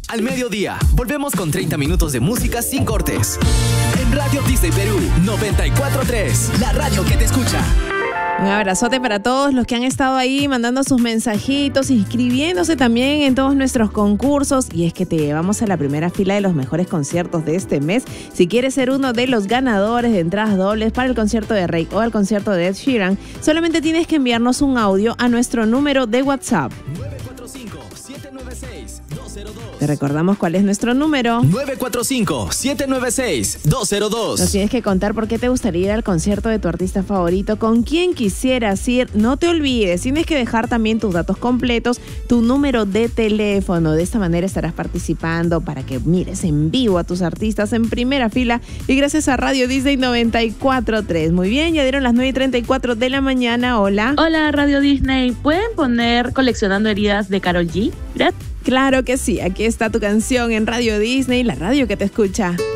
Al mediodía, volvemos con 30 minutos de música sin cortes. En Radio Disney Perú 94.3, la radio que te escucha. Un abrazote para todos los que han estado ahí mandando sus mensajitos, inscribiéndose también en todos nuestros concursos. Y es que te llevamos a la primera fila de los mejores conciertos de este mes. Si quieres ser uno de los ganadores de entradas dobles para el concierto de Rake o el concierto de Ed Sheeran, solamente tienes que enviarnos un audio a nuestro número de WhatsApp. 945-796-202. Te recordamos cuál es nuestro número. 945-796-202. Nos tienes que contar por qué te gustaría ir al concierto de tu artista favorito, con quién quisieras ir. No te olvides, tienes que dejar también tus datos completos, tu número de teléfono. De esta manera estarás participando para que mires en vivo a tus artistas en primera fila y gracias a Radio Disney 94.3. Muy bien, ya dieron las 9:34 de la mañana. Hola. Hola, Radio Disney. ¿Pueden poner Coleccionando Heridas de Karol G? Gracias. Claro que sí, aquí está tu canción en Radio Disney, la radio que te escucha.